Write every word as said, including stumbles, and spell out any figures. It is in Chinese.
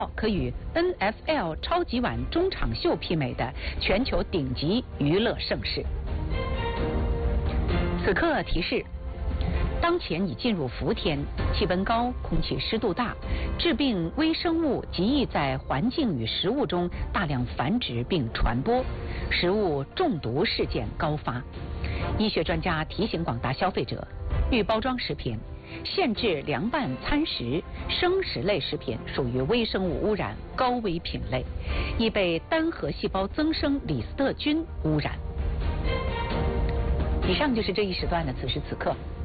可与 N F L 超级碗中场秀媲美的全球顶级娱乐盛事。此刻提示：当前已进入伏天，气温高，空气湿度大，致病微生物极易在环境与食物中大量繁殖并传播，食物中毒事件高发。医学专家提醒广大消费者，预包装食品、限制凉拌餐食、生食类食品属于微生物污染高危品类，易被单核细胞增生李斯特菌污染。以上就是这一时段的此时此刻。